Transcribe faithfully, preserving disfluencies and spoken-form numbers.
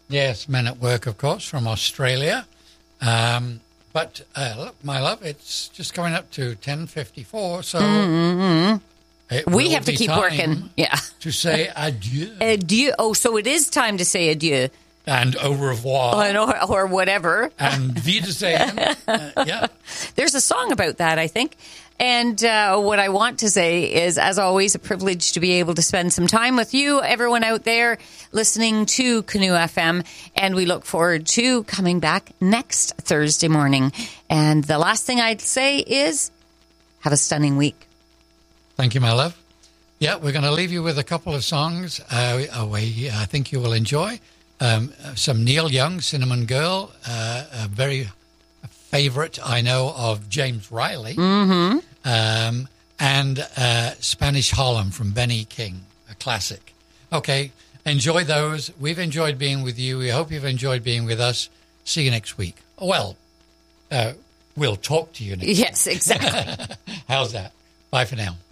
Yes, Men at Work, of course, from Australia. Um, but, uh, look, my love, it's just going up to ten fifty-four, so Mm-hmm. it We will have to be keep time working. Yeah. to say adieu Adieu. Oh, so it is time to say adieu. and au revoir Or, or whatever. and wiedersehen. uh, yeah. There's a song about that, I think. And uh, what I want to say is, as always, a privilege to be able to spend some time with you, everyone out there listening to Canoe F M. And we look forward to coming back next Thursday morning. And the last thing I'd say is, have a stunning week. Thank you, my love. Yeah, we're going to leave you with a couple of songs uh, we, I think you will enjoy. Um, some Neil Young, Cinnamon Girl, uh, a very favorite, I know, of James Riley. Mm-hmm. Um, and uh, Spanish Harlem from Benny King, a classic. Okay, enjoy those. We've enjoyed being with you. We hope you've enjoyed being with us. See you next week. Well, uh, we'll talk to you next Yes, exactly. week. How's that? Bye for now.